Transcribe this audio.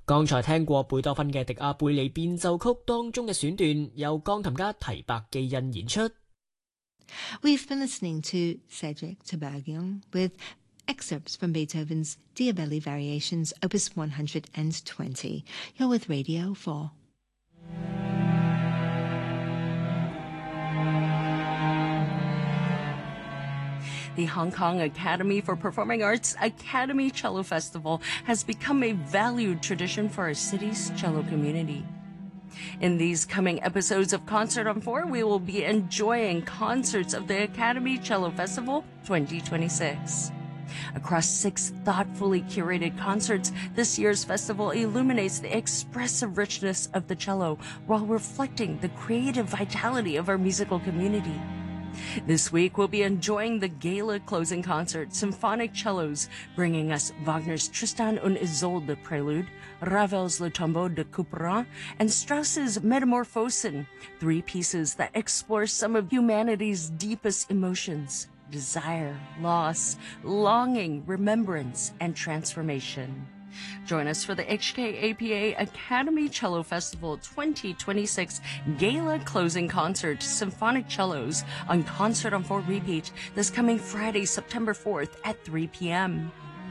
剛才聽過貝多芬嘅《迪亞貝利變奏曲》當中嘅選段，由鋼琴家提伯基恩演出。 We've been listening to Cedric Tiberghien with excerpts from Beethoven's Diabelli Variations, Opus 120. You're with Radio 4. The Hong Kong Academy for Performing Arts Academy Cello Festival has become a valued tradition for our city's cello community. In these coming episodes of Concert on 4, we will be enjoying concerts of the Academy Cello Festival 2026. Across 6 thoughtfully curated concerts, this year's festival illuminates the expressive richness of the cello while reflecting the creative vitality of our musical community. This week, we'll be enjoying the gala closing concert, Symphonic Cellos, bringing us Wagner's Tristan und Isolde Prelude, Ravel's Le Tombeau de Couperin, and Strauss's Metamorphosen, 3 pieces that explore some of humanity's deepest emotions: desire, loss, longing, remembrance, and transformation. Join us for the HKAPA Academy Cello Festival 2026 Gala Closing Concert, Symphonic Cellos, on Concert on 4 repeat this coming Friday, September 4th at 3 p.m.